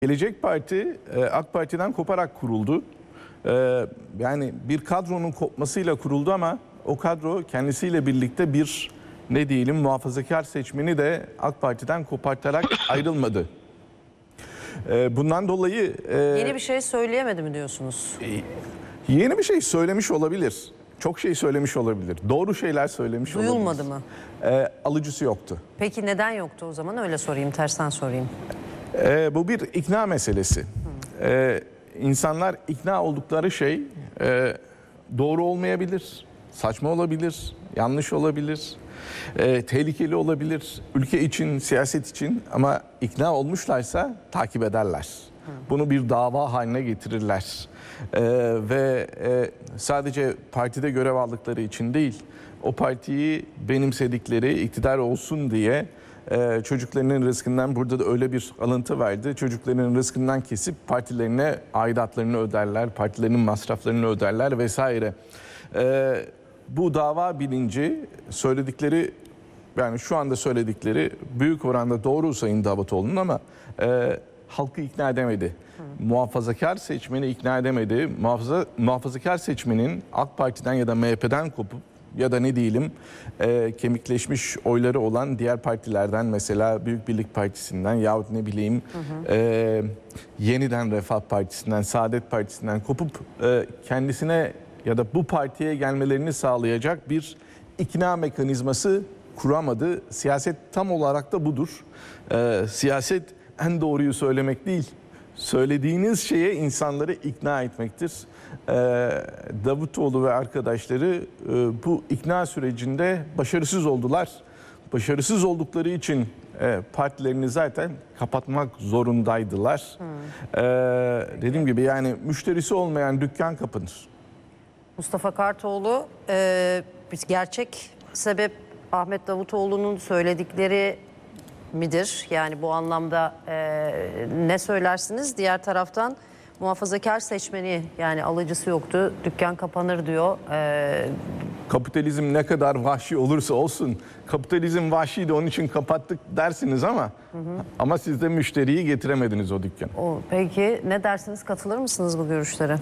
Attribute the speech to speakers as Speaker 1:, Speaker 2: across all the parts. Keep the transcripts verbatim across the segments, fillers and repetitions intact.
Speaker 1: Gelecek Parti AK Parti'den koparak kuruldu. Yani bir kadronun kopmasıyla kuruldu ama o kadro kendisiyle birlikte bir ne diyelim muhafazakar seçmeni de AK Parti'den kopartarak ayrılmadı. Bundan dolayı...
Speaker 2: Yeni bir şey söyleyemedi mi diyorsunuz?
Speaker 1: Yeni bir şey söylemiş olabilir. Çok şey söylemiş olabilir. Doğru şeyler söylemiş olabilir.
Speaker 2: Duyulmadı mı?
Speaker 1: E, alıcısı yoktu.
Speaker 2: Peki neden yoktu o zaman? Öyle sorayım, tersten sorayım.
Speaker 1: E, bu bir ikna meselesi. E, insanlar ikna oldukları şey e, doğru olmayabilir, saçma olabilir, yanlış olabilir, e, tehlikeli olabilir. Ülke için, siyaset için ama ikna olmuşlarsa takip ederler. Bunu bir dava haline getirirler. Ee, ve e, sadece partide görev aldıkları için değil, o partiyi benimsedikleri, iktidar olsun diye e, çocuklarının rızkından, burada da öyle bir alıntı vardı, çocuklarının rızkından kesip partilerine aidatlarını öderler, partilerinin masraflarını öderler vesaire. E, bu dava bilinci söyledikleri, yani şu anda söyledikleri büyük oranda doğru Sayın Davutoğlu'nun ama e, halkı ikna edemedi. Hı. Muhafazakar seçmeni ikna edemedi. Muhafaza, muhafazakar seçmenin AK Parti'den ya da M H P'den kopup ya da ne diyelim e, kemikleşmiş oyları olan diğer partilerden, mesela Büyük Birlik Partisi'nden yahut ne bileyim hı hı. E, Yeniden Refah Partisi'nden, Saadet Partisi'nden kopup e, kendisine ya da bu partiye gelmelerini sağlayacak bir ikna mekanizması kuramadı. Siyaset tam olarak da budur. E, siyaset en doğruyu söylemek değil, söylediğiniz şeye insanları ikna etmektir. Ee, Davutoğlu ve arkadaşları e, bu ikna sürecinde başarısız oldular. Başarısız oldukları için e, partilerini zaten kapatmak zorundaydılar. Hmm. Ee, dediğim gibi yani müşterisi olmayan dükkan kapanır.
Speaker 2: Mustafa Kartoğlu, e, gerçek sebep Ahmet Davutoğlu'nun söyledikleri midir? Yani bu anlamda e, ne söylersiniz? Diğer taraftan muhafazakar seçmeni, yani alıcısı yoktu, dükkan kapanır diyor. E,
Speaker 1: Kapitalizm ne kadar vahşi olursa olsun, kapitalizm vahşiydi onun için kapattık dersiniz ama hı hı. ama siz de müşteriyi getiremediniz o dükkan.
Speaker 2: O, peki ne dersiniz? Katılır mısınız bu görüşlere?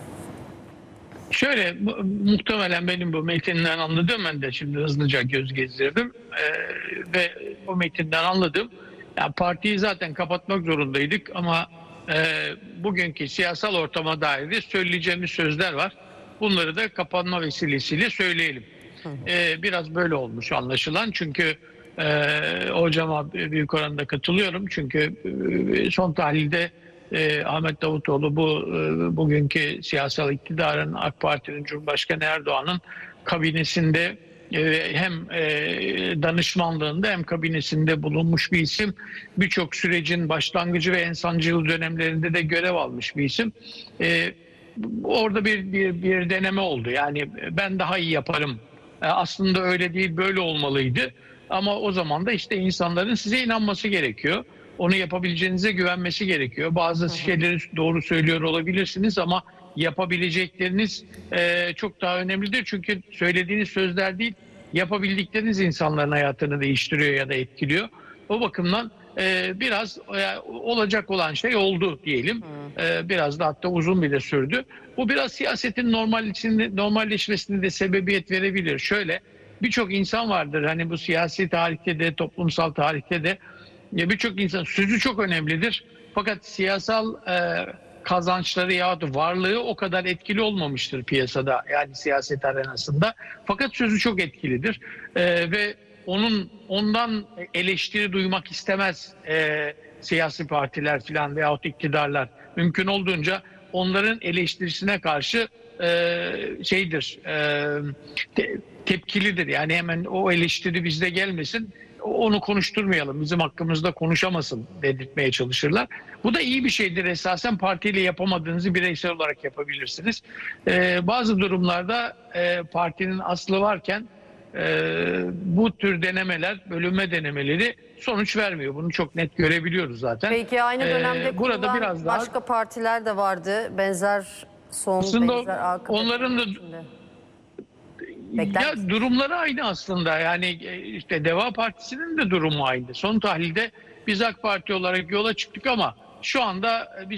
Speaker 3: Şöyle, muhtemelen benim bu metinden anladığım, ben de şimdi hızlıca göz gezdirdim ee, ve o metinden anladım. Yani partiyi zaten kapatmak zorundaydık ama e, bugünkü siyasal ortama dair de söyleyeceğimiz sözler var. Bunları da kapanma vesilesiyle söyleyelim. Ee, biraz böyle olmuş anlaşılan, çünkü e, hocama büyük oranda katılıyorum. Çünkü e, son tahlilde E, Ahmet Davutoğlu bu e, bugünkü siyasal iktidarın, AK Parti'nin, Cumhurbaşkanı Erdoğan'ın kabinesinde e, hem e, danışmanlığında hem kabinesinde bulunmuş bir isim. Birçok sürecin başlangıcı ve en sancılı dönemlerinde de görev almış bir isim. E, orada bir, bir bir deneme oldu. Yani ben daha iyi yaparım. E, aslında öyle değil, böyle olmalıydı. Ama o zaman da işte insanların size inanması gerekiyor. Onu yapabileceğinize güvenmesi gerekiyor. Bazı hı hı. şeyleri doğru söylüyor olabilirsiniz ama yapabilecekleriniz e, çok daha önemlidir. Çünkü söylediğiniz sözler değil, yapabildikleriniz insanların hayatını değiştiriyor ya da etkiliyor. O bakımdan e, biraz e, olacak olan şey oldu diyelim. E, biraz da hatta uzun bile sürdü. Bu biraz siyasetin normal içinde, normalleşmesine de sebebiyet verebilir. Şöyle, birçok insan vardır hani bu siyasi tarihte de, toplumsal tarihte de. Ya birçok insan sözü çok önemlidir. Fakat siyasal e, kazançları yahut varlığı o kadar etkili olmamıştır piyasada, yani siyaset arenasında. Fakat sözü çok etkilidir e, ve onun ondan eleştiri duymak istemez e, siyasi partiler falan veyahut iktidarlar. Mümkün olduğunca onların eleştirisine karşı e, şeydir, e, te, tepkilidir. Yani hemen o eleştiri bizde gelmesin, onu konuşturmayalım, bizim hakkımızda konuşamasın dedirtmeye çalışırlar. Bu da iyi bir şeydir esasen. Partiyle yapamadığınızı bireysel olarak yapabilirsiniz. Ee, bazı durumlarda e, partinin aslı varken e, bu tür denemeler, bölünme denemeleri sonuç vermiyor. Bunu çok net görebiliyoruz zaten.
Speaker 2: Peki aynı dönemde
Speaker 3: ee, burada biraz daha
Speaker 2: başka partiler de vardı. Benzer son,
Speaker 3: aslında
Speaker 2: benzer akıbet.
Speaker 3: Onların da
Speaker 2: Bekler
Speaker 3: ya
Speaker 2: misin?
Speaker 3: durumları aynı aslında. Yani işte Deva Partisi'nin de durumu aynı. Son tahlilde biz AK Parti olarak yola çıktık ama şu anda bir